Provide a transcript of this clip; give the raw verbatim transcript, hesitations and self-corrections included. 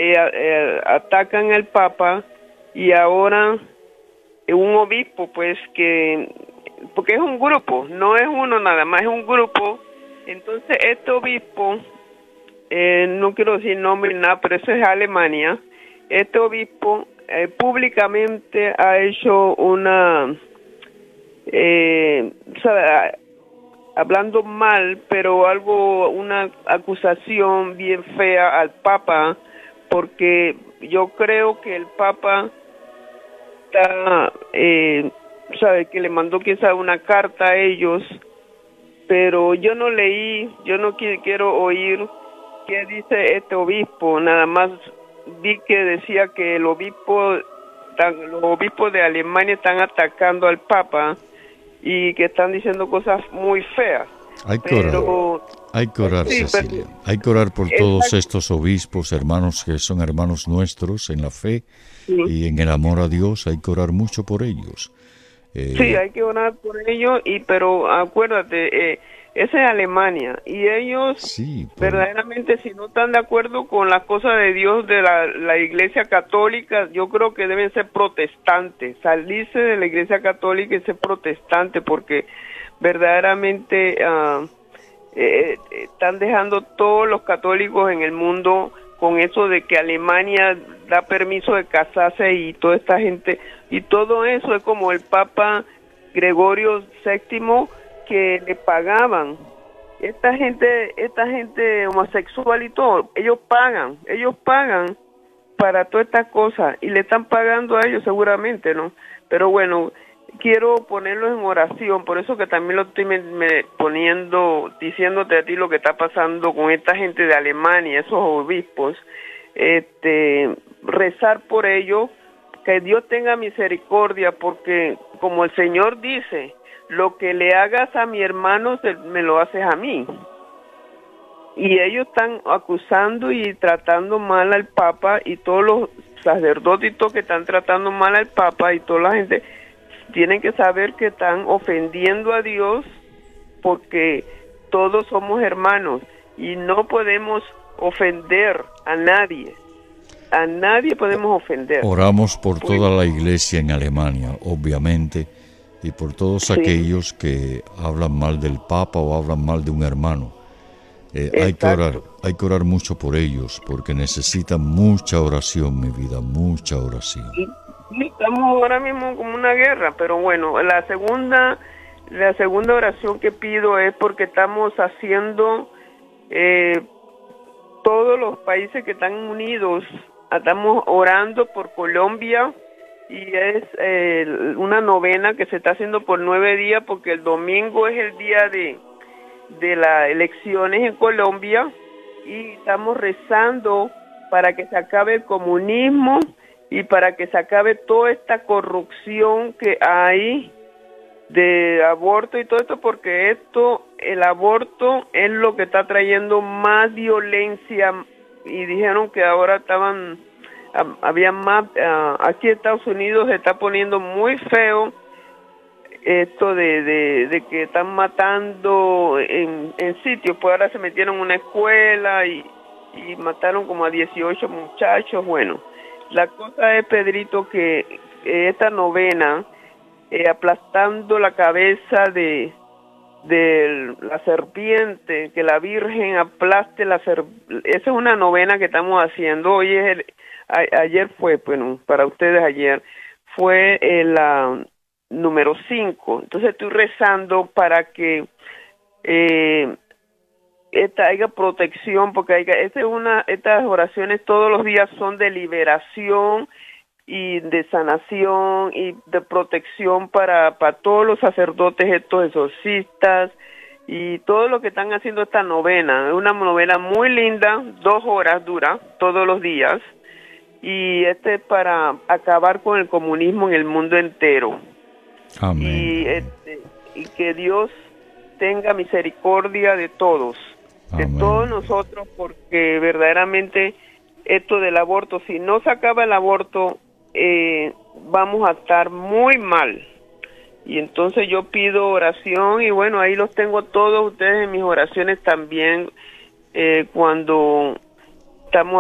eh, eh, atacan al Papa y ahora un obispo, pues que, porque es un grupo, no es uno nada más, es un grupo. Entonces este obispo, eh, no quiero decir nombre ni nada, pero eso es Alemania. Este obispo eh, públicamente ha hecho una, eh, o sea, hablando mal, pero algo, una acusación bien fea al Papa, porque yo creo que el Papa está, eh, sabe, que le mandó quizá una carta a ellos, pero yo no leí, yo no qu- quiero oír qué dice este obispo, nada más vi que decía que el obispo, tan- los obispos de Alemania están atacando al Papa y que están diciendo cosas muy feas. Hay que orar, Pero, hay que orar, sí, Cecilia. pero, Hay que orar por todos exacto, estos obispos, hermanos que son hermanos nuestros en la fe sí. y en el amor a Dios. Hay que orar mucho por ellos. Sí, Eh, hay que orar por ellos, y pero acuérdate, eh, esa es Alemania, y ellos sí, por, verdaderamente, si no están de acuerdo con las cosas de Dios de la, la Iglesia Católica, yo creo que deben ser protestantes, salirse de la Iglesia Católica y ser protestantes, porque verdaderamente uh, eh, eh, están dejando todos los católicos en el mundo con eso de que Alemania da permiso de casarse y toda esta gente, y todo eso es como el Papa Gregorio séptimo, que le pagaban. Esta gente, esta gente homosexual y todo, ellos pagan, ellos pagan para todas estas cosas, y le están pagando a ellos seguramente, ¿no? Pero bueno, quiero ponerlos en oración, por eso que también lo estoy me, me poniendo, diciéndote a ti lo que está pasando con esta gente de Alemania, esos obispos, este, rezar por ellos, que Dios tenga misericordia, porque como el Señor dice, lo que le hagas a mi hermano, me lo haces a mí. Y ellos están acusando y tratando mal al Papa, y todos los sacerdotes que están tratando mal al Papa, y toda la gente tienen que saber que están ofendiendo a Dios, porque todos somos hermanos y no podemos ofender a nadie. A nadie podemos ofender. oramos por toda la iglesia en Alemania, obviamente, y por todos Sí, aquellos que hablan mal del Papa o hablan mal de un hermano. Eh, hay que orar, exacto. hay que orar mucho por ellos, porque necesitan mucha oración, mi vida, mucha oración. Y, y estamos ahora mismo como una guerra, pero bueno, la segunda, la segunda oración que pido es porque estamos haciendo, eh, todos los países que están unidos, estamos orando por Colombia, y es eh, una novena que se está haciendo por nueve días, porque el domingo es el día de, de las elecciones en Colombia, y estamos rezando para que se acabe el comunismo y para que se acabe toda esta corrupción que hay de aborto y todo esto, porque esto, el aborto es lo que está trayendo más violencia, y dijeron que ahora estaban, había más, uh, aquí en Estados Unidos se está poniendo muy feo esto de, de, de que están matando en, en sitios, pues ahora se metieron en una escuela y, y mataron como a dieciocho muchachos. Bueno, la cosa es, Pedrito, que eh, esta novena, eh, aplastando la cabeza de de la serpiente, que la Virgen aplaste la serpiente, esa es una novena que estamos haciendo. Hoy es el, a, ayer fue, bueno, para ustedes ayer fue el uh, número cinco, entonces estoy rezando para que eh, esta haya protección, porque haya, esta es una, estas oraciones todos los días son de liberación y de sanación y de protección para, para todos los sacerdotes, estos exorcistas y todo lo que están haciendo esta novena. Es una novena muy linda, dos horas dura todos los días, y este es para acabar con el comunismo en el mundo entero. Amén. Y, este, y que Dios tenga misericordia de todos, de Amén. todos nosotros, porque verdaderamente esto del aborto, si no se acaba el aborto, eh, vamos a estar muy mal. Y entonces yo pido oración, y bueno, ahí los tengo todos ustedes en mis oraciones también, eh, cuando estamos